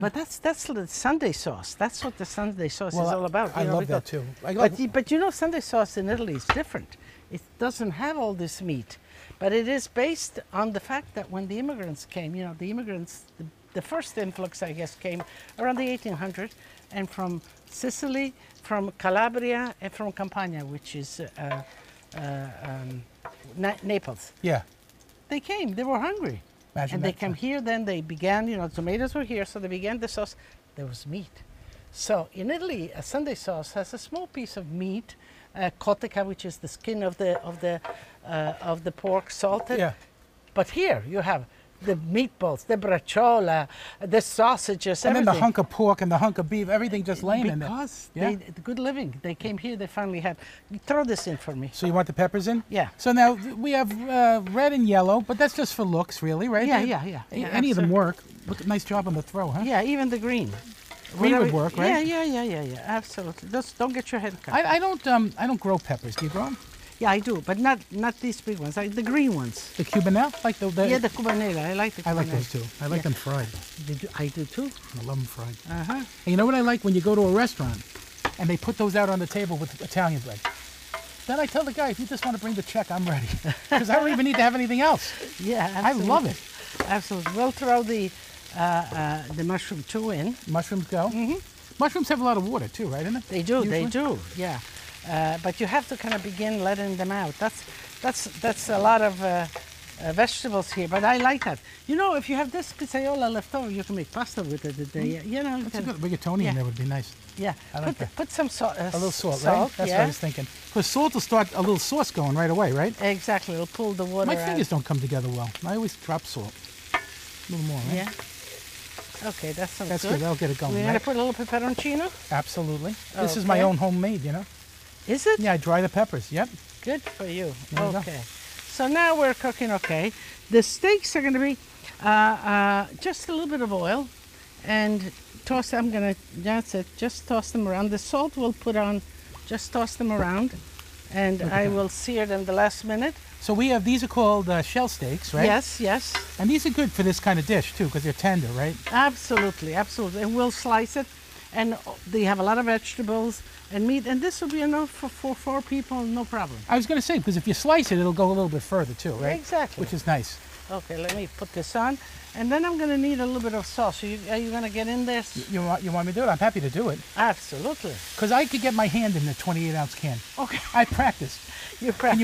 But that's the Sunday sauce. That's what the Sunday sauce is all about. I love that too. But you know, Sunday sauce in Italy is different. It doesn't have all this meat, but it is based on the fact that when the immigrants came, you know, the first influx, I guess, came around the 1800s, and from Sicily, from Calabria, and from Campania, which is Naples. Yeah. They came. They were hungry. Imagine and that. they came here, then they began, you know, tomatoes were here, so they began the sauce. There was meat. So in Italy, a Sunday sauce has a small piece of meat, cottica, which is the skin of the pork, salted. Yeah. But here you have the meatballs, the bracciola, the sausages, And everything. then the hunk of pork and the hunk of beef, everything just laying in there. Because Yeah? the good living. They came here, they finally had. Throw this in for me. So you want the peppers in? Yeah. So now we have red and yellow, but that's just for looks, really, right? Yeah. Any of them work. Look, nice job on the throw, huh? Yeah, even the green. Green would work, right? Yeah, absolutely. Just don't get your head cut. I don't grow peppers. Do you grow them? Yeah, I do, but not these big ones. The green ones. The Cubanelle? Like the Yeah, the cubanella. I like the cubanella. I like those too. I like them fried. I do too. I love them fried. Uh-huh. And you know what I like when you go to a restaurant and they put those out on the table with Italian bread? Then I tell the guy, if you just want to bring the check, I'm ready. Because I don't even need to have anything else. Yeah, absolutely. I love it. Absolutely. We'll throw the mushroom too in. Mushrooms go. Mm-hmm. Mushrooms have a lot of water too, right? Isn't it? They do. Usually? They do. Yeah. But you have to kind of begin letting them out. That's a lot of vegetables here, but I like that. You know, if you have this pizzaiola left over, you can make pasta with it. You know, That's a good rigatoni in there would be nice. Yeah. I like that. Put some salt. A little salt, right? That's what I was thinking. Because salt will start a little sauce going right away, right? Exactly. It'll pull the water My out. fingers don't come together well. I always drop salt. A little more, right? Yeah. Okay, that sounds That's good. good. That'll get it going, We're right? going to put a little pepperoncino. Absolutely. This is my own homemade, you know? Is it? Yeah, I dry the peppers. Yep. Good for you. There you go. Okay. So now we're cooking okay. The steaks are going to be just a little bit of oil and toss. That's it. Just toss them around. The salt we'll put on, just toss them around. And I will sear them the last minute. So these are called shell steaks, right? Yes. And these are good for this kind of dish too, because they're tender, right? Absolutely. And we'll slice it. And they have a lot of vegetables and meat. And this will be enough for 4 people, no problem. I was going to say, because if you slice it, it'll go a little bit further too, right? Exactly. Which is nice. Okay, let me put this on. And then I'm going to need a little bit of sauce. Are you going to get in there? You want me to do it? I'm happy to do it. Absolutely. Because I could get my hand in the 28-ounce can. Okay. I practiced. You practice.